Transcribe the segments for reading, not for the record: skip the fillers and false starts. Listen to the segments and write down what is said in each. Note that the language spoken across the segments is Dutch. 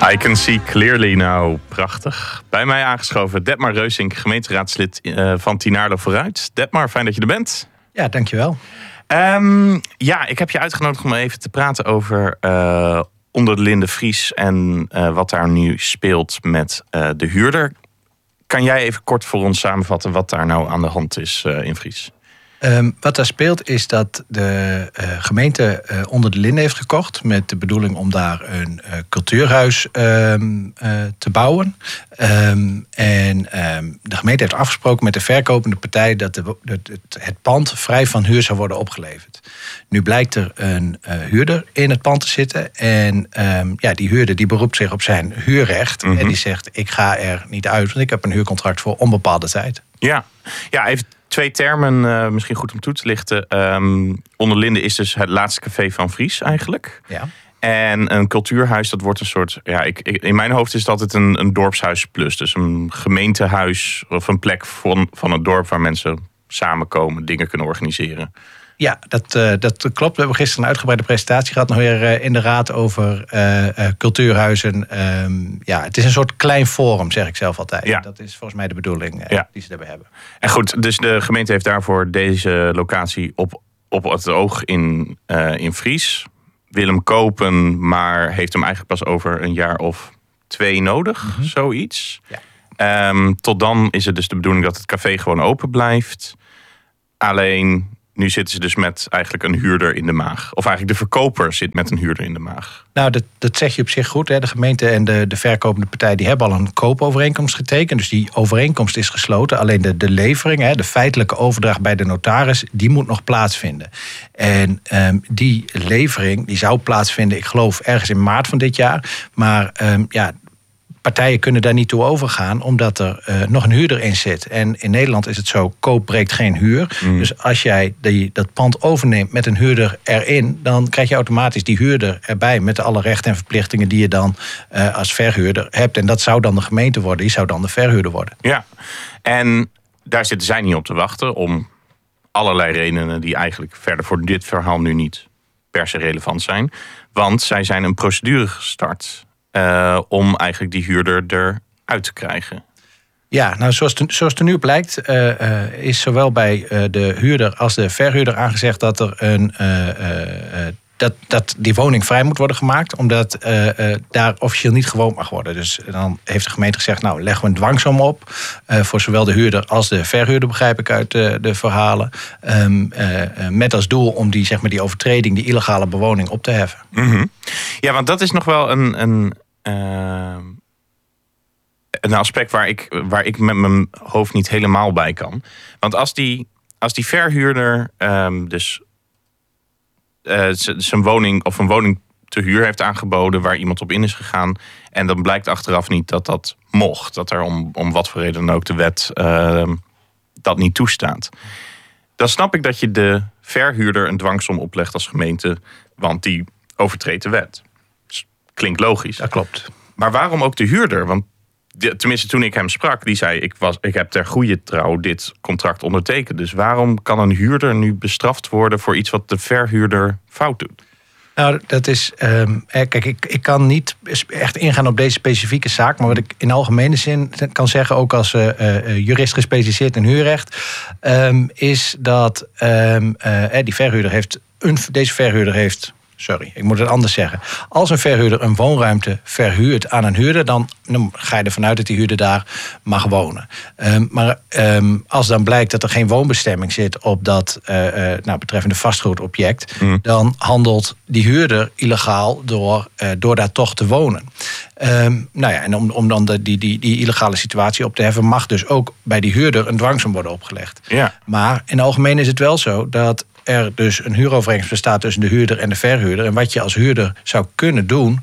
I can see clearly now. Prachtig. Bij mij aangeschoven Detmar Reusink, gemeenteraadslid van Tynaarlo Vooruit. Detmar, fijn dat je er bent. Ja, dankjewel. Ik heb je uitgenodigd om even te praten over Onder de Linde Vries en wat daar nu speelt met de huurder. Kan jij even kort voor ons samenvatten wat daar nou aan de hand is in Vries? Wat daar speelt is dat de gemeente Onder de Linde heeft gekocht met de bedoeling om daar een cultuurhuis te bouwen. De gemeente heeft afgesproken met de verkopende partij dat het pand vrij van huur zou worden opgeleverd. Nu blijkt er een huurder in het pand te zitten en die huurder die beroept zich op zijn huurrecht. Mm-hmm. En die zegt, ik ga er niet uit, want ik heb een huurcontract voor onbepaalde tijd. Ja, even 2 termen, misschien goed om toe te lichten. Onder Linde is dus het laatste café van Vries eigenlijk. Ja. En een cultuurhuis, dat wordt een soort... in mijn hoofd is dat het een dorpshuis plus. Dus een gemeentehuis of een plek van het dorp waar mensen samenkomen, dingen kunnen organiseren. Ja, dat klopt. We hebben gisteren een uitgebreide presentatie gehad nog weer in de raad over cultuurhuizen. Het is een soort klein forum, zeg ik zelf altijd. Ja. Dat is volgens mij de bedoeling die ze daarbij hebben. En goed, dus de gemeente heeft daarvoor deze locatie op het oog in Vries. Wil hem kopen, maar heeft hem eigenlijk pas over een jaar of 2 nodig, zoiets. Ja. Tot dan is het dus de bedoeling dat het café gewoon open blijft. Alleen... Nu zitten ze dus met eigenlijk een huurder in de maag. Of eigenlijk de verkoper zit met een huurder in de maag. Nou, dat zeg je op zich goed. Hè. De gemeente en de verkopende partij die hebben al een koopovereenkomst getekend. Dus die overeenkomst is gesloten. Alleen de levering, de feitelijke overdracht bij de notaris, die moet nog plaatsvinden. En die levering die zou plaatsvinden, ik geloof, ergens in maart van dit jaar. Maar partijen kunnen daar niet toe overgaan, omdat er nog een huurder in zit. En in Nederland is het zo, koop breekt geen huur. Dus als jij dat pand overneemt met een huurder erin, dan krijg je automatisch die huurder erbij met alle rechten en verplichtingen die je dan als verhuurder hebt. En dat zou dan de gemeente worden, die zou dan de verhuurder worden. Ja, en daar zitten zij niet op te wachten om allerlei redenen die eigenlijk verder voor dit verhaal nu niet per se relevant zijn. Want zij zijn een procedure gestart om eigenlijk die huurder eruit te krijgen. Ja, nou zoals het er nu blijkt, is zowel bij de huurder als de verhuurder aangezegd dat er dat die woning vrij moet worden gemaakt, omdat daar officieel niet gewoond mag worden. Dus dan heeft de gemeente gezegd, nou leggen we een dwangsom op voor zowel de huurder als de verhuurder, begrijp ik uit de verhalen. Met als doel om die overtreding, die illegale bewoning op te heffen. Mm-hmm. Ja, want dat is nog wel een aspect waar ik met mijn hoofd niet helemaal bij kan. Want als die verhuurder zijn woning of een woning te huur heeft aangeboden waar iemand op in is gegaan, en dan blijkt achteraf niet dat mocht, dat er om wat voor reden dan ook de wet dat niet toestaat, dan snap ik dat je de verhuurder een dwangsom oplegt als gemeente, want die overtreedt de wet. Dus, klinkt logisch. Dat klopt. Maar waarom ook de huurder? Want tenminste, toen ik hem sprak, die zei, ik heb ter goede trouw dit contract ondertekend. Dus waarom kan een huurder nu bestraft worden voor iets wat de verhuurder fout doet? Nou, dat is... kijk, ik kan niet echt ingaan op deze specifieke zaak, maar wat ik in algemene zin kan zeggen, ook als jurist gespecialiseerd in huurrecht, is dat die verhuurder heeft... Deze verhuurder heeft... Sorry, ik moet het anders zeggen. Als een verhuurder een woonruimte verhuurt aan een huurder, dan ga je ervan uit dat die huurder daar mag wonen. Maar als dan blijkt dat er geen woonbestemming zit op dat betreffende vastgoedobject, dan handelt die huurder illegaal door daar toch te wonen. En om dan die illegale situatie op te heffen, mag dus ook bij die huurder een dwangsom worden opgelegd. Ja. Maar in het algemeen is het wel zo dat er dus een huurovereenkomst bestaat tussen de huurder en de verhuurder. En wat je als huurder zou kunnen doen,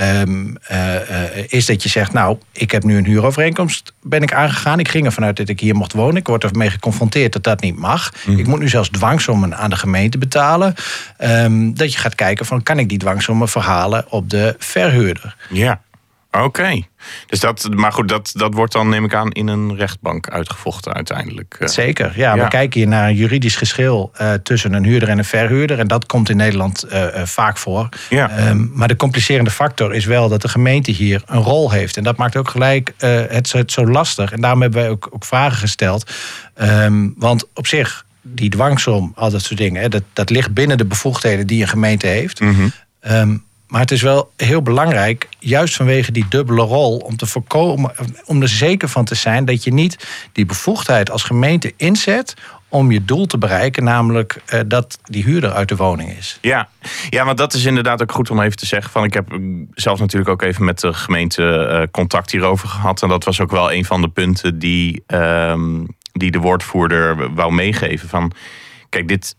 is dat je zegt, nou, ik heb nu een huurovereenkomst, ben ik aangegaan. Ik ging ervan uit dat ik hier mocht wonen. Ik word ermee geconfronteerd dat dat niet mag. Ik moet nu zelfs dwangsommen aan de gemeente betalen. Dat je gaat kijken van, kan ik die dwangsommen verhalen op de verhuurder? Ja. Oké. Dus maar goed, dat wordt dan, neem ik aan, in een rechtbank uitgevochten uiteindelijk. Zeker, ja. We kijken hier naar een juridisch geschil tussen een huurder en een verhuurder. En dat komt in Nederland vaak voor. Ja. Maar de complicerende factor is wel dat de gemeente hier een rol heeft. En dat maakt ook gelijk het zo lastig. En daarom hebben wij ook vragen gesteld. Want op zich, die dwangsom, al dat soort dingen, dat ligt binnen de bevoegdheden die een gemeente heeft. Mm-hmm. Maar het is wel heel belangrijk, juist vanwege die dubbele rol, om te voorkomen, om er zeker van te zijn dat je niet die bevoegdheid als gemeente inzet om je doel te bereiken, namelijk dat die huurder uit de woning is. Ja, want dat is inderdaad ook goed om even te zeggen. Ik heb zelf natuurlijk ook even met de gemeente contact hierover gehad. En dat was ook wel een van de punten die de woordvoerder wou meegeven. Van, kijk,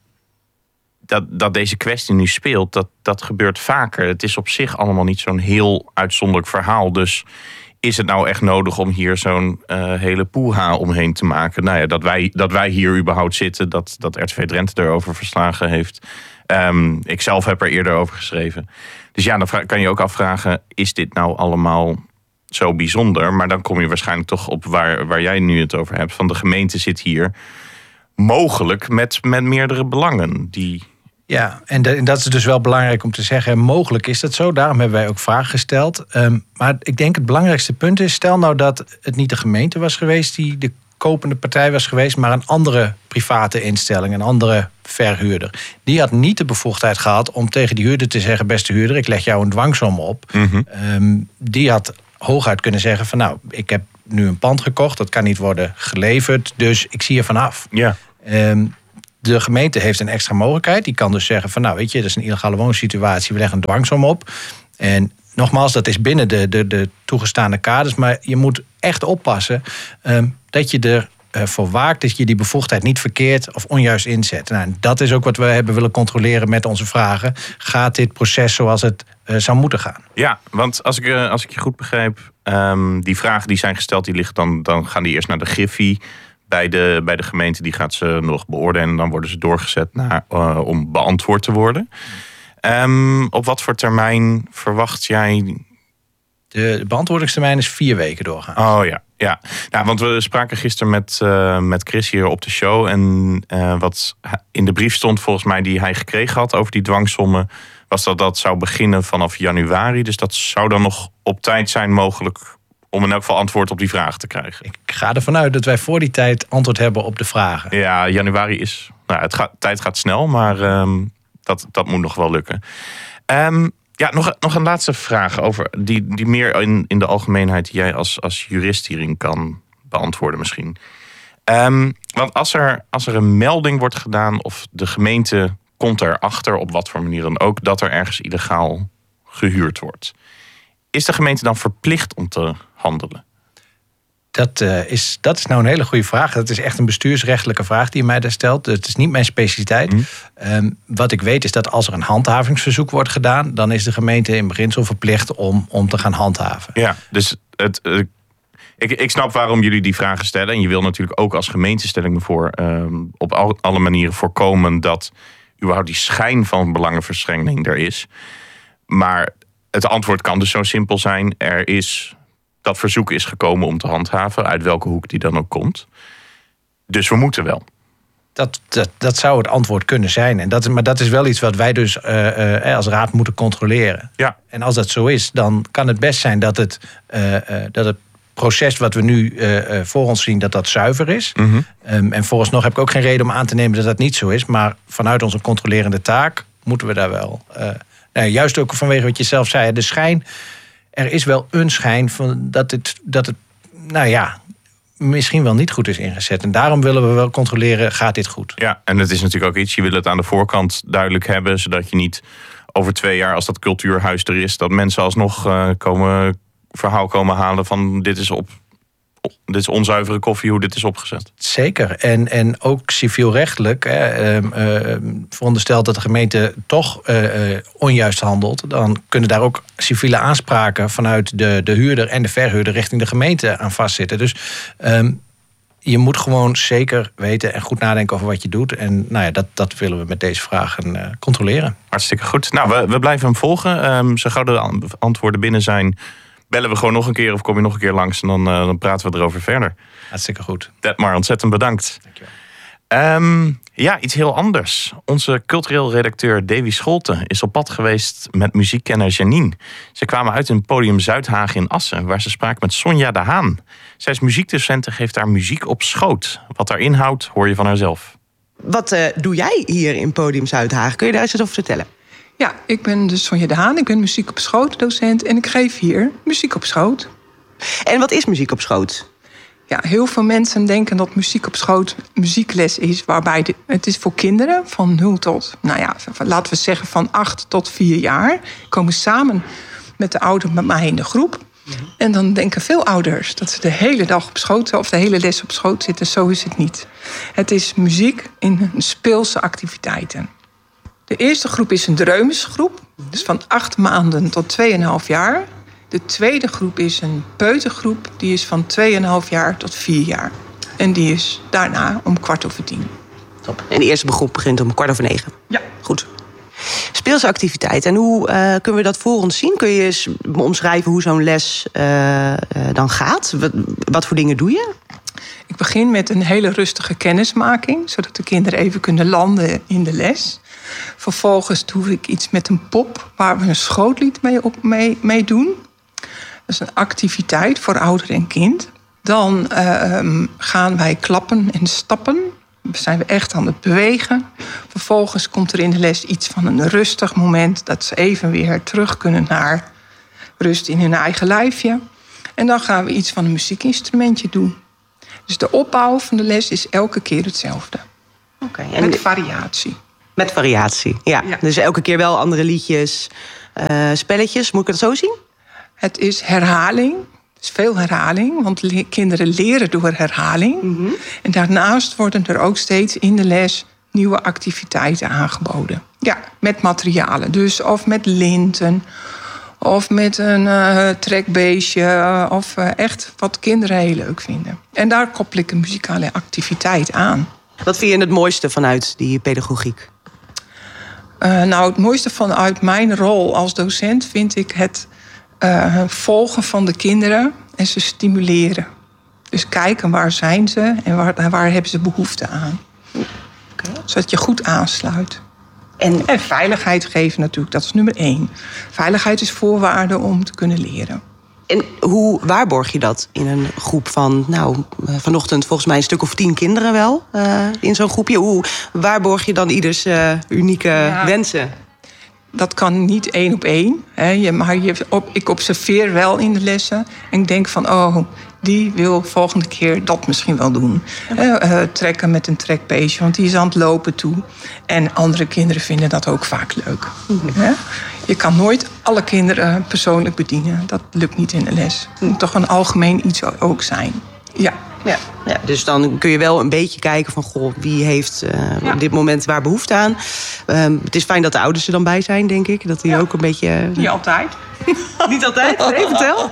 dat deze kwestie nu speelt, dat gebeurt vaker. Het is op zich allemaal niet zo'n heel uitzonderlijk verhaal. Dus is het nou echt nodig om hier zo'n hele poeha omheen te maken? Nou ja, dat wij hier überhaupt zitten, dat RTV Drenthe erover verslagen heeft. Ik zelf heb er eerder over geschreven. Dus ja, dan kan je ook afvragen, is dit nou allemaal zo bijzonder? Maar dan kom je waarschijnlijk toch op waar jij nu het over hebt. Van de gemeente zit hier mogelijk met meerdere belangen die... Ja, en dat is dus wel belangrijk om te zeggen. Mogelijk is dat zo, daarom hebben wij ook vragen gesteld. Maar ik denk het belangrijkste punt is, stel nou dat het niet de gemeente was geweest die de kopende partij was geweest, maar een andere private instelling, een andere verhuurder. Die had niet de bevoegdheid gehad om tegen die huurder te zeggen, beste huurder, ik leg jou een dwangsom op. Mm-hmm. Die had hooguit kunnen zeggen van, nou, ik heb nu een pand gekocht, dat kan niet worden geleverd, dus ik zie er vanaf. Ja. De gemeente heeft een extra mogelijkheid. Die kan dus zeggen van, nou weet je, dat is een illegale woonsituatie, we leggen een dwangsom op. En nogmaals, dat is binnen de toegestaande kaders, maar je moet echt oppassen dat je ervoor waakt dat je die bevoegdheid niet verkeerd of onjuist inzet. Nou, dat is ook wat we hebben willen controleren met onze vragen. Gaat dit proces zoals het zou moeten gaan? Ja, want als ik je goed begrijp, die vragen die zijn gesteld, die liggen dan gaan die eerst naar de Griffie. Bij de gemeente, die gaat ze nog beoordelen en dan worden ze doorgezet om beantwoord te worden. Op wat voor termijn verwacht jij? De beantwoordingstermijn is 4 weken doorgaan. Oh ja. Nou, want we spraken gisteren met Chris hier op de show. En wat in de brief stond volgens mij die hij gekregen had over die dwangsommen, was dat zou beginnen vanaf januari. Dus dat zou dan nog op tijd zijn mogelijk om in elk geval antwoord op die vraag te krijgen. Ik ga ervan uit dat wij voor die tijd antwoord hebben op de vragen. Ja, januari is... Nou, tijd gaat snel, maar dat moet nog wel lukken. Ja, nog een laatste vraag over die meer in de algemeenheid die jij als jurist hierin kan beantwoorden misschien. Want als er een melding wordt gedaan of de gemeente komt erachter, op wat voor manier dan ook, dat er ergens illegaal gehuurd wordt, is de gemeente dan verplicht om te handelen? Dat is nou een hele goede vraag. Dat is echt een bestuursrechtelijke vraag die je mij daar stelt. Het is niet mijn specialiteit. Wat ik weet is dat als er een handhavingsverzoek wordt gedaan, dan is de gemeente in beginsel verplicht om te gaan handhaven. Ja, dus ik snap waarom jullie die vragen stellen. En je wil natuurlijk ook als gemeente, stel ik me voor, op alle manieren voorkomen dat überhaupt die schijn van belangenverstrengeling er is. Maar het antwoord kan dus zo simpel zijn. Dat verzoek is gekomen om te handhaven, uit welke hoek die dan ook komt. Dus we moeten wel. Dat zou het antwoord kunnen zijn. Maar dat is wel iets wat wij dus als raad moeten controleren. Ja. En als dat zo is, dan kan het best zijn dat het proces wat we nu voor ons zien, dat zuiver is. Mm-hmm. En vooralsnog heb ik ook geen reden om aan te nemen dat dat niet zo is. Maar vanuit onze controlerende taak moeten we daar wel... juist ook vanwege wat je zelf zei, de schijn. Er is wel een schijn van dat het misschien wel niet goed is ingezet. En daarom willen we wel controleren, gaat dit goed? Ja, en het is natuurlijk ook iets, je wil het aan de voorkant duidelijk hebben, zodat je niet over 2 jaar, als dat cultuurhuis er is, dat mensen alsnog verhaal komen halen van dit is onzuivere koffie, hoe dit is opgezet. Zeker. En ook civielrechtelijk, veronderstelt dat de gemeente toch onjuist handelt, dan kunnen daar ook civiele aanspraken vanuit de huurder en de verhuurder richting de gemeente aan vastzitten. Dus je moet gewoon zeker weten en goed nadenken over wat je doet. En dat willen we met deze vragen controleren. Hartstikke goed. Nou, we blijven hem volgen. Zo gauw de antwoorden binnen zijn, bellen we gewoon nog een keer of kom je nog een keer langs en dan praten we erover verder. Hartstikke goed. Detmar, ontzettend bedankt. Dankjewel. Iets heel anders. Onze cultureel redacteur Davy Scholten is op pad geweest met muziekkenner Janine. Ze kwamen uit in Podium Zuidhagen in Assen, waar ze spraken met Sonja de Haan. Zij is muziekdocent en geeft daar muziek op schoot. Wat daar inhoudt, hoor je van haarzelf. Wat doe jij hier in Podium Zuidhagen? Kun je daar eens wat over vertellen? Ja, ik ben dus Sonja de Haan. Ik ben muziek op schoot docent en ik geef hier muziek op schoot. En wat is muziek op schoot? Ja, heel veel mensen denken dat muziek op schoot muziekles is, waarbij het is voor kinderen van 0 tot, laten we zeggen van 8 tot 4 jaar. Komen samen met de ouders met mij in de groep. En dan denken veel ouders dat ze de hele dag op schoot of de hele les op schoot zitten. Zo is het niet. Het is muziek in speelse activiteiten. De eerste groep is een dreumesgroep, dus van 8 maanden tot 2,5 jaar. De tweede groep is een peutergroep, die is van 2,5 jaar tot 4 jaar. En die is daarna om 10:15. Top. En de eerste groep begint om 8:45. Ja. Goed. Speelse activiteit. En hoe kunnen we dat voor ons zien? Kun je eens omschrijven hoe zo'n les dan gaat? Wat voor dingen doe je? Ik begin met een hele rustige kennismaking, zodat de kinderen even kunnen landen in de les. Vervolgens doe ik iets met een pop, waar we een schootlied mee doen. Dat is een activiteit voor ouder en kind. Dan gaan wij klappen en stappen. Dan zijn we echt aan het bewegen. Vervolgens komt er in de les iets van een rustig moment, dat ze even weer terug kunnen naar rust in hun eigen lijfje. En dan gaan we iets van een muziekinstrumentje doen. Dus de opbouw van de les is elke keer hetzelfde. Okay, en met variatie. Met variatie, ja. Dus elke keer wel andere liedjes, spelletjes. Moet ik het zo zien? Het is herhaling. Het is veel herhaling, want kinderen leren door herhaling. Mm-hmm. En daarnaast worden er ook steeds in de les nieuwe activiteiten aangeboden. Ja, met materialen. Dus of met linten, of met een trekbeestje, of echt wat kinderen heel leuk vinden. En daar koppel ik een muzikale activiteit aan. Wat vind je het mooiste vanuit die pedagogiek? Het mooiste vanuit mijn rol als docent vind ik het volgen van de kinderen en ze stimuleren. Dus kijken waar zijn ze en waar hebben ze behoefte aan. Okay. Zodat je goed aansluit. En veiligheid geven natuurlijk, dat is nummer 1. Veiligheid is voorwaarde om te kunnen leren. En hoe waarborg je dat in een groep van, vanochtend volgens mij een stuk of 10 kinderen wel in zo'n groepje? Hoe waarborg je dan ieders unieke wensen? Dat kan niet 1 op 1. Maar ik observeer wel in de lessen en ik denk van, die wil volgende keer dat misschien wel doen. Trekken met een trekbeestje, want die is aan het lopen toe. En andere kinderen vinden dat ook vaak leuk. Mm-hmm. Je kan nooit alle kinderen persoonlijk bedienen. Dat lukt niet in de les. Het moet toch een algemeen iets ook zijn. Ja. Ja, dus dan kun je wel een beetje kijken van, wie heeft op dit moment waar behoefte aan. Het is fijn dat de ouders er dan bij zijn, denk ik. Dat die ook een beetje... Niet altijd. Niet altijd? Nee, vertel.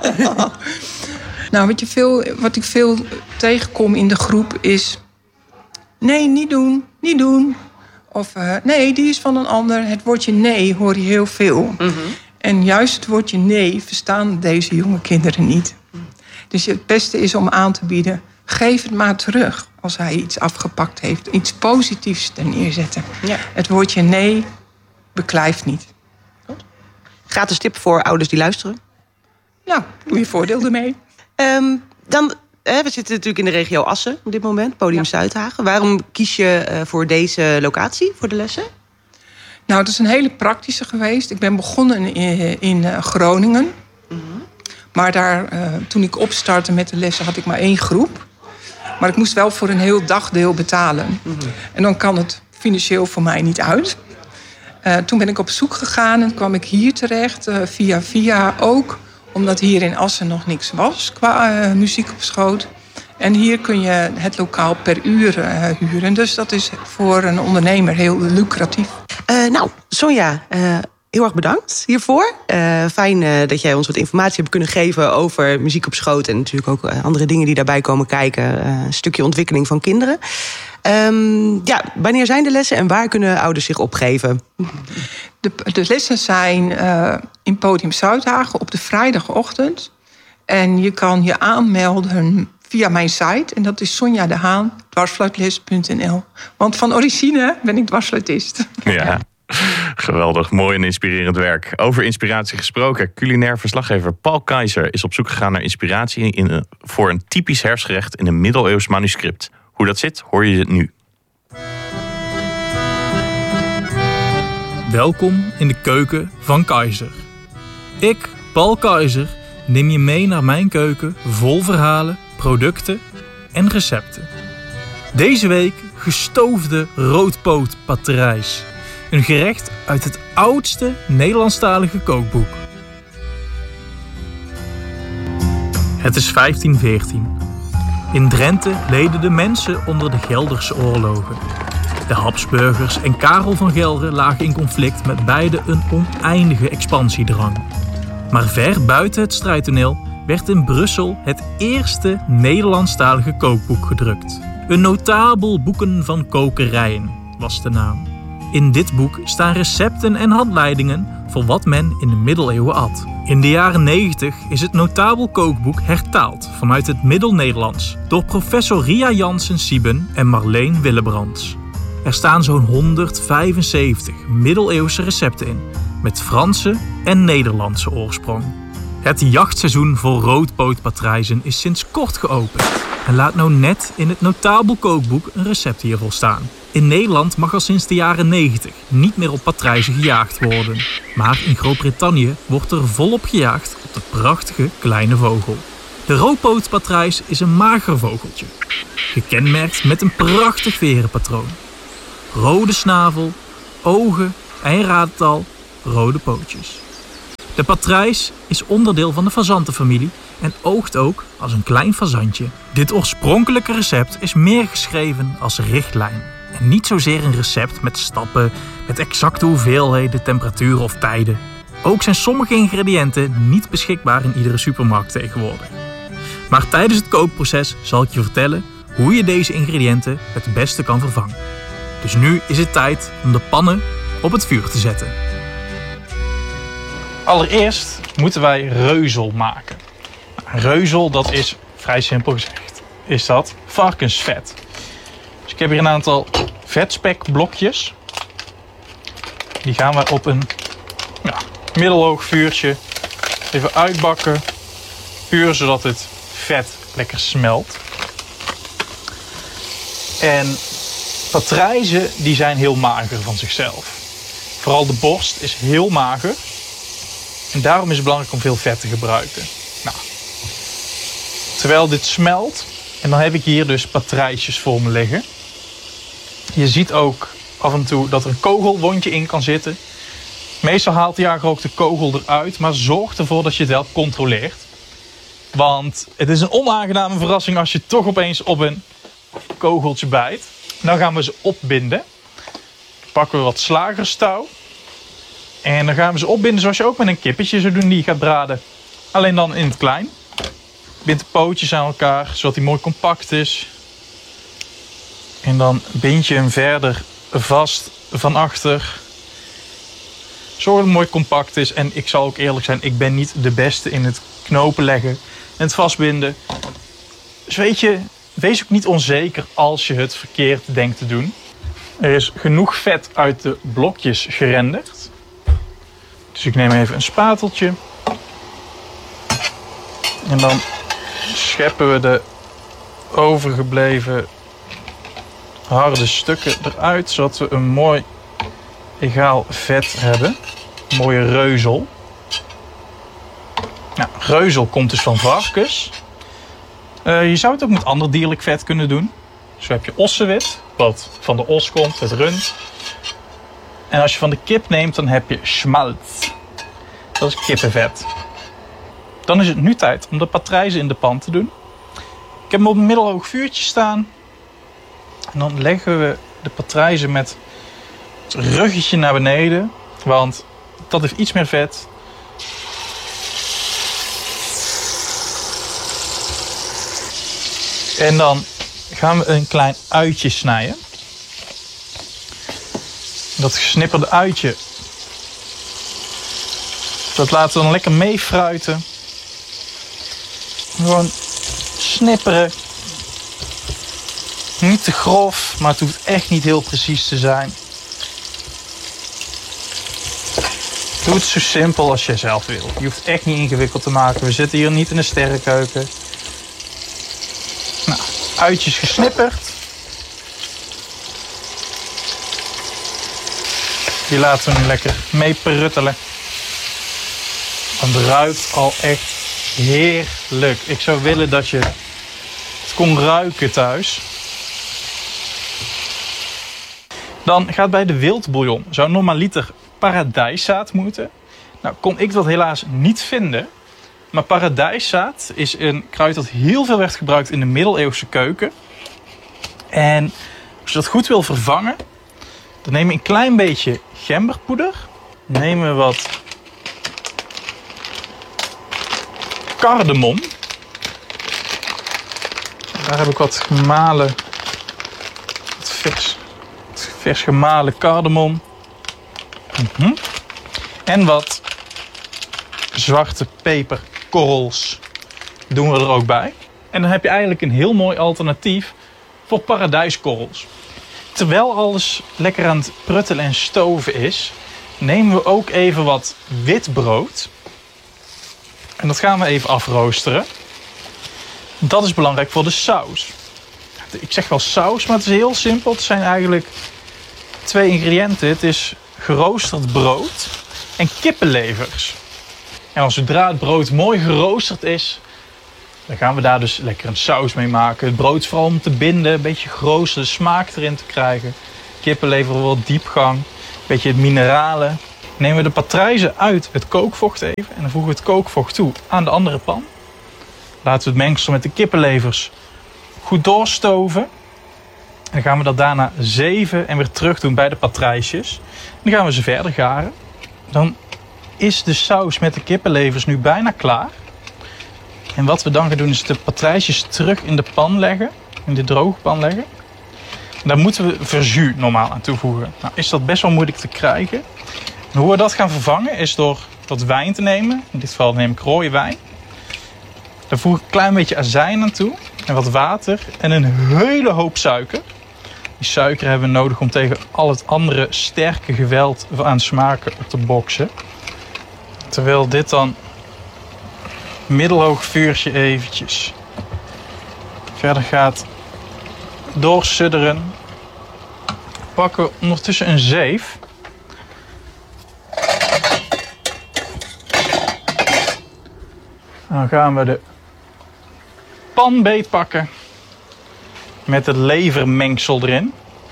Wat ik veel tegenkom in de groep is... Nee, niet doen, niet doen. Of nee, die is van een ander. Het woordje nee hoor je heel veel. Mm-hmm. En juist het woordje nee verstaan deze jonge kinderen niet. Dus het beste is om aan te bieden... geef het maar terug als hij iets afgepakt heeft. Iets positiefs er neerzetten. Ja. Het woordje nee beklijft niet. Goed. Gratis tip voor ouders die luisteren? Nou, doe je voordeel ermee. We zitten natuurlijk in de regio Assen op dit moment. Podium Zuidhagen. Waarom kies je voor deze locatie, voor de lessen? Nou, het is een hele praktische geweest. Ik ben begonnen in Groningen. Mm-hmm. Maar toen ik opstartte met de lessen had ik maar 1 groep. Maar ik moest wel voor een heel dagdeel betalen. Mm-hmm. En dan kan het financieel voor mij niet uit. Toen ben ik op zoek gegaan en kwam ik hier terecht. Via ook, omdat hier in Assen nog niks was qua muziek op schoot. En hier kun je het lokaal per uur huren. Dus dat is voor een ondernemer heel lucratief. Sonja... Heel erg bedankt hiervoor. Fijn dat jij ons wat informatie hebt kunnen geven over muziek op schoot. En natuurlijk ook andere dingen die daarbij komen kijken. Een stukje ontwikkeling van kinderen. Wanneer zijn de lessen en waar kunnen ouders zich opgeven? De lessen zijn in Podium Zuidhagen op de vrijdagochtend. En je kan je aanmelden via mijn site. En dat is Sonja de Haan, dwarsfluitles.nl. Want van origine ben ik dwarsfluitist. Ja, geweldig. Mooi en inspirerend werk. Over inspiratie gesproken. Culinair verslaggever Paul Keizer is op zoek gegaan naar inspiratie voor een typisch herfstgerecht in een middeleeuws manuscript. Hoe dat zit, hoor je het nu. Welkom in de keuken van Keizer. Ik, Paul Keizer, neem je mee naar mijn keuken vol verhalen, producten en recepten. Deze week gestoofde roodpoot patrijs. Een gerecht uit het oudste Nederlandstalige kookboek. Het is 1514. In Drenthe leden de mensen onder de Gelderse oorlogen. De Habsburgers en Karel van Gelre lagen in conflict met beide een oneindige expansiedrang. Maar ver buiten het strijdtoneel werd in Brussel het eerste Nederlandstalige kookboek gedrukt. Een notabel boeken van kokerijen was de naam. In dit boek staan recepten en handleidingen voor wat men in de middeleeuwen at. In de jaren 90 is het notabel kookboek hertaald vanuit het Middel-Nederlands door professor Ria Jansen-Sieben en Marleen Willebrands. Er staan zo'n 175 middeleeuwse recepten in, met Franse en Nederlandse oorsprong. Het jachtseizoen voor roodpootpatrijzen is sinds kort geopend en laat nou net in het notabel kookboek een recept hiervoor staan. In Nederland mag al sinds de jaren 90 niet meer op patrijzen gejaagd worden. Maar in Groot-Brittannië wordt er volop gejaagd op de prachtige kleine vogel. De roodpootpatrijs is een mager vogeltje, gekenmerkt met een prachtig verenpatroon. Rode snavel, ogen en raad het al, rode pootjes. De patrijs is onderdeel van de fazantenfamilie en oogt ook als een klein fazantje. Dit oorspronkelijke recept is meer geschreven als richtlijn. En niet zozeer een recept met stappen, met exacte hoeveelheden, temperaturen of tijden. Ook zijn sommige ingrediënten niet beschikbaar in iedere supermarkt tegenwoordig. Maar tijdens het kookproces zal ik je vertellen hoe je deze ingrediënten het beste kan vervangen. Dus nu is het tijd om de pannen op het vuur te zetten. Allereerst moeten wij reuzel maken. Reuzel, dat is vrij simpel gezegd, is dat varkensvet. Dus ik heb hier een aantal vetspekblokjes. Die gaan we op een middelhoog vuurtje even uitbakken. Puur zodat het vet lekker smelt. En patrijzen die zijn heel mager van zichzelf. Vooral de borst is heel mager. En daarom is het belangrijk om veel vet te gebruiken. Nou, terwijl dit smelt, en dan heb ik hier dus patrijsjes voor me liggen. Je ziet ook af en toe dat er een kogelwondje in kan zitten. Meestal haalt de jager ook de kogel eruit, maar zorg ervoor dat je het wel controleert. Want het is een onaangename verrassing als je toch opeens op een kogeltje bijt. Dan gaan we ze opbinden. Dan pakken we wat slagerstouw. En dan gaan we ze opbinden zoals je ook met een kippetje zou doen die je gaat braden. Alleen dan in het klein. Bind de pootjes aan elkaar, zodat hij mooi compact is. En dan bind je hem verder vast van achter. Zorg dat het mooi compact is. En ik zal ook eerlijk zijn, ik ben niet de beste in het knopen leggen en het vastbinden. Dus weet je, wees ook niet onzeker als je het verkeerd denkt te doen. Er is genoeg vet uit de blokjes gerenderd. Dus ik neem even een spateltje. En dan scheppen we de overgebleven harde stukken eruit. Zodat we een mooi egaal vet hebben. Een mooie reuzel. Nou, reuzel komt dus van varkens. Je zou het ook met ander dierlijk vet kunnen doen. Zo heb je ossenwit, wat van de os komt, het rund. En als je van de kip neemt, dan heb je schmaltz. Dat is kippenvet. Dan is het nu tijd om de patrijzen in de pan te doen. Ik heb hem op een middelhoog vuurtje staan. En dan leggen we de patrijzen met het ruggetje naar beneden. Want dat heeft iets meer vet. En dan gaan we een klein uitje snijden. Dat gesnipperde uitje, dat laten we dan lekker meefruiten. Gewoon snipperen. Niet te grof, maar het hoeft echt niet heel precies te zijn. Doe het zo simpel als je zelf wil. Je hoeft echt niet ingewikkeld te maken. We zitten hier niet in een sterrenkeuken. Nou, uitjes gesnipperd. Die laten we nu lekker mee peruttelen. Het ruikt al echt heerlijk. Ik zou willen dat je het kon ruiken thuis. Dan gaat bij de wildbouillon zou normaliter paradijszaad moeten. Nou kon ik dat helaas niet vinden. Maar paradijszaad is een kruid dat heel veel werd gebruikt in de middeleeuwse keuken. En als je dat goed wil vervangen, dan neem je een klein beetje gemberpoeder. Nemen we wat cardamom. Daar heb ik wat gemalen, vers gemalen cardamom. En wat zwarte peperkorrels doen we er ook bij. En dan heb je eigenlijk een heel mooi alternatief voor paradijskorrels. Terwijl alles lekker aan het pruttelen en stoven is, nemen we ook even wat wit brood. En dat gaan we even afroosteren. Dat is belangrijk voor de saus. Ik zeg wel saus, maar het is heel simpel. Het zijn eigenlijk 2 ingrediënten. Het is geroosterd brood en kippenlevers. En zodra het brood mooi geroosterd is, dan gaan we daar dus lekker een saus mee maken. Het brood is vooral om te binden, een beetje geroosterde smaak erin te krijgen. Kippenlever wat diepgang, een beetje het mineralen. Nemen we de patrijzen uit het kookvocht even en dan voegen we het kookvocht toe aan de andere pan. Laten we het mengsel met de kippenlevers goed doorstoven. En dan gaan we dat daarna zeven en weer terug doen bij de patrijsjes. En dan gaan we ze verder garen. Dan is de saus met de kippenlevers nu bijna klaar. En wat we dan gaan doen is de patrijsjes terug in de pan leggen. In de droge pan leggen. En daar moeten we verjus normaal aan toevoegen. Nou is dat best wel moeilijk te krijgen. En hoe we dat gaan vervangen is door wat wijn te nemen. In dit geval neem ik rode wijn. Daar voeg ik een klein beetje azijn aan toe. En wat water. En een hele hoop suiker. Die suiker hebben we nodig om tegen al het andere sterke geweld aan smaken op te boksen. Terwijl dit dan middelhoog vuurtje eventjes verder gaat doorsudderen. Pakken we ondertussen een zeef. Dan gaan we de pan beetpakken met het levermengsel erin.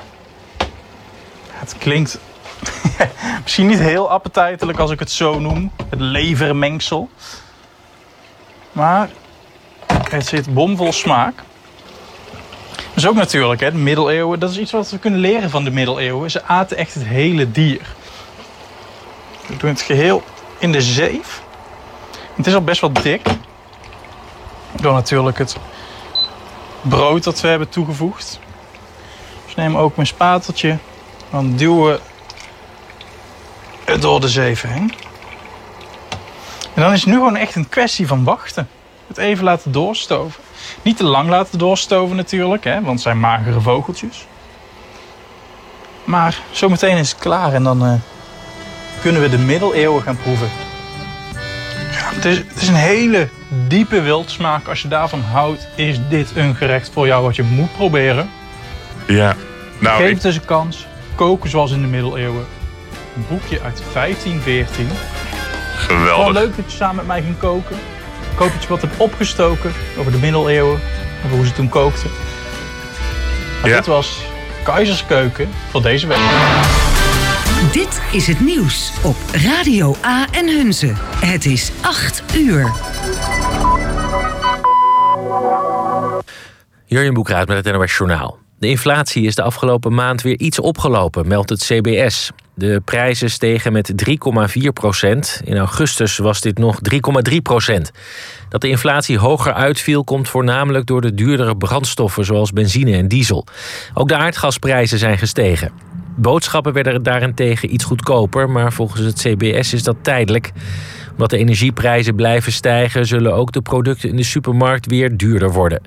Het klinkt misschien niet heel appetijtelijk als ik het zo noem. Het levermengsel. Maar het zit bomvol smaak. Dat is ook natuurlijk, hè, de middeleeuwen. Dat is iets wat we kunnen leren van de middeleeuwen. Ze aten echt het hele dier. We doen het geheel in de zeef. Het is al best wel dik. Door natuurlijk het brood dat we hebben toegevoegd. Dus neem ook mijn spateltje. Dan duwen we het door de zeef heen. En dan is het nu gewoon echt een kwestie van wachten. Het even laten doorstoven. Niet te lang laten doorstoven natuurlijk, hè, want het zijn magere vogeltjes. Maar zometeen is het klaar en dan kunnen we de middeleeuwen gaan proeven. Ja, het is een hele diepe wildsmaak. Als je daarvan houdt, is dit een gerecht voor jou wat je moet proberen. Ja. Nou, Geef het eens een kans. Koken zoals in de middeleeuwen. Een boekje uit 1514. Geweldig. Gewoon leuk dat je samen met mij ging koken. Ik hoop dat je wat hebt opgestoken over de middeleeuwen. Over hoe ze toen kookten. Maar Ja. dit was Keizerskeuken voor deze week. Dit is het nieuws op Radio A en Hunze. Het is 8 uur. Jurjen Boekraat met het NOS Journaal. De inflatie is de afgelopen maand weer iets opgelopen, meldt het CBS. De prijzen stegen met 3,4%. In augustus was dit nog 3,3%. Dat de inflatie hoger uitviel komt voornamelijk door de duurdere brandstoffen zoals benzine en diesel. Ook de aardgasprijzen zijn gestegen. Boodschappen werden daarentegen iets goedkoper, maar volgens het CBS is dat tijdelijk. Omdat de energieprijzen blijven stijgen, zullen ook de producten in de supermarkt weer duurder worden.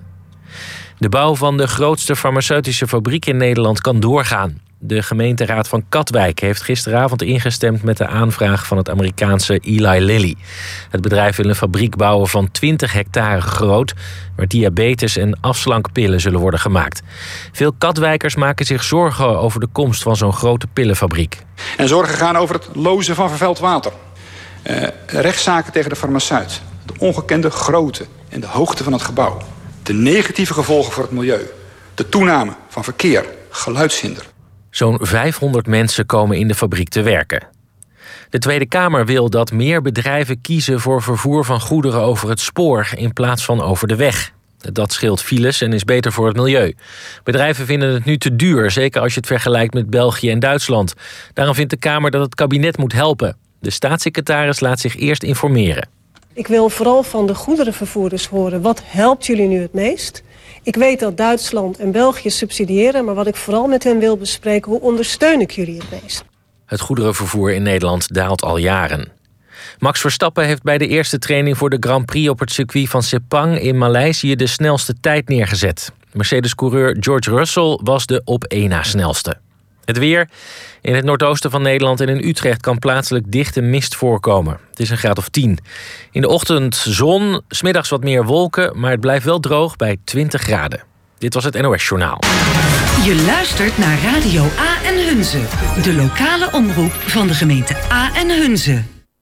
De bouw van de grootste farmaceutische fabriek in Nederland kan doorgaan. De gemeenteraad van Katwijk heeft gisteravond ingestemd met de aanvraag van het Amerikaanse Eli Lilly. Het bedrijf wil een fabriek bouwen van 20 hectare groot, waar diabetes- en afslankpillen zullen worden gemaakt. Veel Katwijkers maken zich zorgen over de komst van zo'n grote pillenfabriek. En zorgen gaan over het lozen van vervuild water. Rechtszaken tegen de farmaceut. De ongekende grootte en de hoogte van het gebouw. De negatieve gevolgen voor het milieu. De toename van verkeer, geluidshinder. Zo'n 500 mensen komen in de fabriek te werken. De Tweede Kamer wil dat meer bedrijven kiezen voor vervoer van goederen over het spoor in plaats van over de weg. Dat scheelt files en is beter voor het milieu. Bedrijven vinden het nu te duur, zeker als je het vergelijkt met België en Duitsland. Daarom vindt de Kamer dat het kabinet moet helpen. De staatssecretaris laat zich eerst informeren. Ik wil vooral van de goederenvervoerders horen. Wat helpt jullie nu het meest? Ik weet dat Duitsland en België subsidiëren, maar wat ik vooral met hen wil bespreken, hoe ondersteun ik jullie het meest? Het goederenvervoer in Nederland daalt al jaren. Max Verstappen heeft bij de eerste training voor de Grand Prix op het circuit van Sepang in Maleisië de snelste tijd neergezet. Mercedes-coureur George Russell was de op één na snelste. Het weer. In het noordoosten van Nederland en in Utrecht kan plaatselijk dichte mist voorkomen. Het is een graad of 10. In de ochtend zon, 's middags wat meer wolken, maar het blijft wel droog bij 20 graden. Dit was het NOS Journaal. Je luistert naar Radio A en Hunze, de lokale omroep van de gemeente A en Hunze.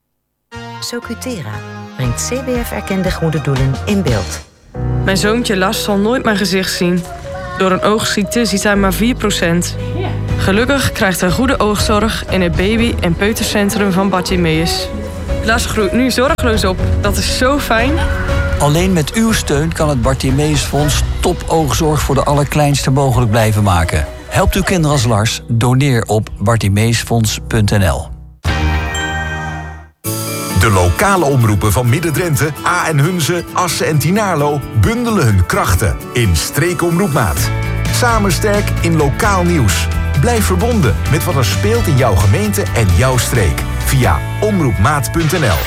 Socutera brengt CBF-erkende goede doelen in beeld. Mijn zoontje Lars zal nooit mijn gezicht zien. Door een oogziekte ziet hij maar 4%. Gelukkig krijgt hij goede oogzorg in het baby- en peutercentrum van Bartimeus. Lars groeit nu zorgeloos op. Dat is zo fijn. Alleen met uw steun kan het Bartimeusfonds topoogzorg voor de allerkleinste mogelijk blijven maken. Helpt uw kinderen als Lars? Doneer op bartimeusfonds.nl. De lokale omroepen van Midden-Drenthe, A en Hunze, Assen en Tynaarlo bundelen hun krachten in Streekomroepmaat. Samen sterk in lokaal nieuws. Blijf verbonden met wat er speelt in jouw gemeente en jouw streek via omroepmaat.nl.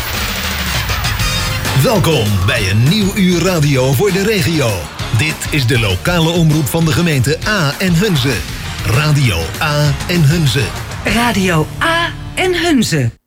Welkom bij een nieuw uur radio voor de regio. Dit is de lokale omroep van de gemeente A en Hunze. Radio A en Hunze. Radio A en Hunze.